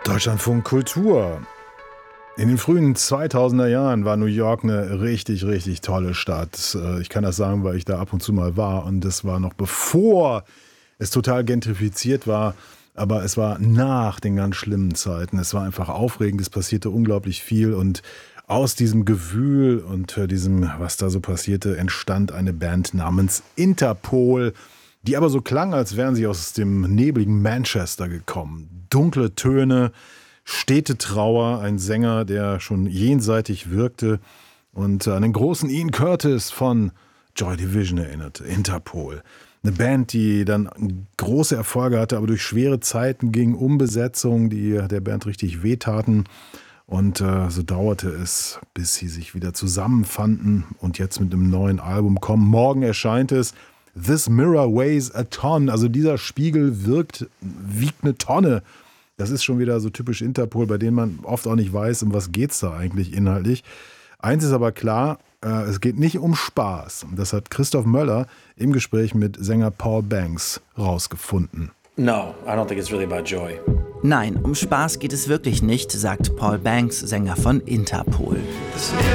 Deutschlandfunk Kultur. In den frühen 2000er Jahren war New York eine richtig, richtig tolle Stadt. Ich kann das sagen, weil ich da ab und zu mal war. Und das war noch bevor es total gentrifiziert war. Aber es war nach den ganz schlimmen Zeiten. Es war einfach aufregend, es passierte unglaublich viel. Und aus diesem Gewühl und diesem, was da so passierte, entstand eine Band namens Interpol, die aber so klang, als wären sie aus dem nebligen Manchester gekommen. Dunkle Töne, stete Trauer, ein Sänger, der schon jenseitig wirkte und an den großen Ian Curtis von Joy Division erinnerte, Interpol. Eine Band, die dann große Erfolge hatte, aber durch schwere Zeiten ging, Umbesetzungen, die der Band richtig wehtaten. Und so dauerte es, bis sie sich wieder zusammenfanden und jetzt mit einem neuen Album kommen. Morgen erscheint es. This Mirror Weighs a Ton. Also dieser Spiegel wiegt eine Tonne. Das ist schon wieder so typisch Interpol, bei denen man oft auch nicht weiß, um was geht's da eigentlich inhaltlich. Eins ist aber klar, es geht nicht um Spaß. Das hat Christoph Möller im Gespräch mit Sänger Paul Banks rausgefunden. No, I don't think it's really about joy. Nein, um Spaß geht es wirklich nicht, sagt Paul Banks, Sänger von Interpol.